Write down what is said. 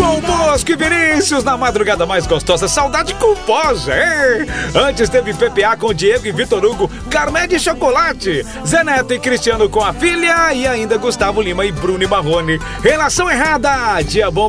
Dom Bosco e Vinícius na madrugada mais gostosa, saudade culposa, hein? Antes teve PPA com Diego e Vitor Hugo, Carmé de Chocolate, Zé Neto e Cristiano com a filha e ainda Gustavo Lima e Bruno e Marrone. Relação errada, dia bom